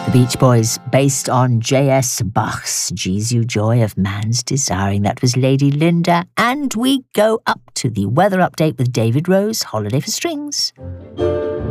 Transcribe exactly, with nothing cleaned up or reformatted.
The Beach Boys, based on J S Bach's Jesu Joy of Man's Desiring. That was Lady Linda. And we go up to the weather update with David Rose, Holiday for Strings.